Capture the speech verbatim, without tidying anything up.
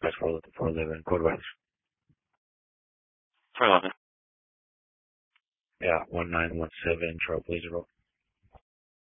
prospects for for a living, code writers. For eleven. Yeah, one nine one seven Trailblazer Road.